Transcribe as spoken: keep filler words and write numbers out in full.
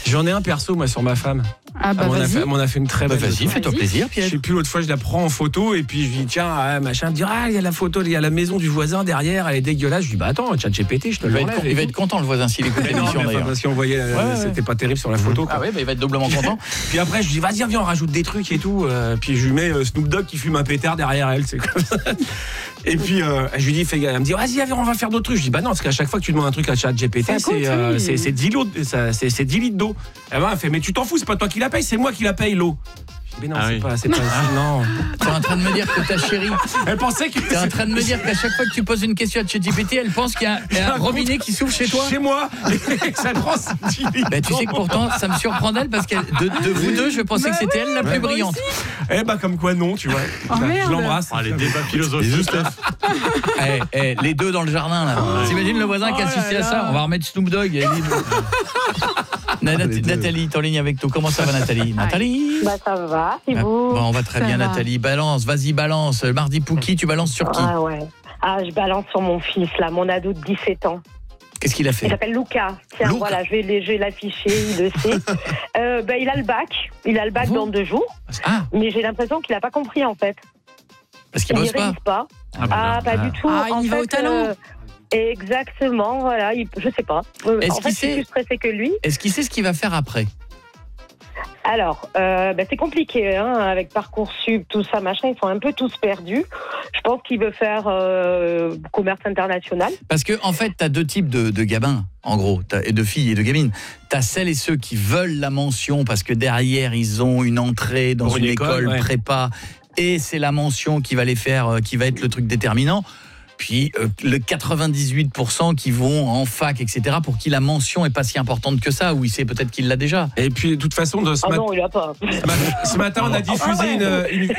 J'en ai un perso, moi, sur ma femme. Ah bah elle m'en a vas-y. fait- elle m'en a fait une très Bah, belle. vas-y, fais-toi Vas-y. plaisir, Je Pierre. sais plus, l'autre fois, je la prends en photo et puis je dis tiens, ah, machin, elle me dit ah, il y a la photo, il y a la maison du voisin derrière, elle est dégueulasse. Je dis bah attends, ChatGPT, je te Il va, l'enlève. être, il va être content, le voisin, s'il écoute Mais non, l'émission, mais enfin, d'ailleurs. parce qu'on voyait, euh, Ouais, ouais, c'était ouais. pas terrible sur la photo. Quoi. Ah ouais, bah, il va être doublement content. Puis après, je dis vas-y, viens, on rajoute des trucs et tout. Euh, puis je lui mets euh, Snoop Dogg qui fume un pétard derrière elle, c'est comme ça. Et puis euh, je lui dis, fais, elle me dit vas-y, viens, on va faire d'autres trucs. Je dis bah non, parce qu'à chaque fois que tu demandes un truc à ChatGPT, Ça coûte, c'est euh, oui. c'est c'est dix lots, ça- c'est c'est dix litres d'eau. Elle m'a fait mais tu t'en fous, c'est pas toi qui la paye, c'est moi qui la paye l'eau. Je dis mais non, Ah c'est oui. pas, c'est pas, non. T'es en train de me dire que ta chérie, Elle pensait que t'es en train de me dire qu'à chaque fois que tu poses une question à ChatGPT, elle pense qu'il y a, il y a un robinet qui s'ouvre chez toi. Chez moi, et que ça prend dix litres. Bah, tu sais que pourtant, ça me surprend d'elle parce que de, de vous deux, je pensais que c'était elle la plus brillante. Eh bah comme quoi non, tu vois. Oh, Bah, merde. je l'embrasse. Ah, les débats philosophiques. Eh, eh, les deux dans le jardin là. T'imagines le voisin qui Oh assistait là à ça? là. On va remettre Snoop Dogg. Et Na- Nat- Nathalie, t'es en ligne avec nous. Comment ça va, Nathalie? Nathalie? Bah ça va, et Ah, vous? bon, on va très Ça bien, va. Nathalie. Balance, vas-y, balance. Le mardi Pouki, tu balances sur qui? Ah ouais. Ah, je balance sur mon fils, là, mon ado de dix-sept ans. Qu'est-ce qu'il a Il fait? s'appelle Lucas. Tiens, Luca. voilà, je vais, les- je vais l'afficher, il le sait. euh, bah, il a le bac, il a le bac Bon. dans deux jours, Ah, mais j'ai l'impresqu'il n'a pas compris, en fait. parce qu'il Il bosse pas. révise pas. Ah, bah, Ah, non. pas du tout. Ah, il en y va fait, au talent. euh, exactement, voilà, il, je sais pas. Euh, Est-ce en qu'il fait, je sait- suis plus stressée que lui. Est-ce qu'il sait ce qu'il va faire après? Alors, euh, bah, c'est compliqué, hein, avec Parcoursup, tout ça, machin, ils sont un peu tous perdus. Je pense qu'il veut faire euh, commerce international. Parce que en fait, t'as deux types de, de gamins, en gros, t'as- et de filles et de gamines. T'as celles et ceux qui veulent la mention parce que derrière ils ont une entrée dans Pour une, une école, école, ouais. prépa, et c'est la mention qui va les faire, euh, qui va être le truc déterminant. Puis euh, le quatre-vingt-dix-huit pour cent qui vont en fac, et cetera, pour qui la mention est pas si importante que ça, ou il sait peut-être qu'il l'a déjà. Et puis de toute façon, de ce, Ah mat- non, il a pas. ce mat- ce matin, on a diffusé une, une,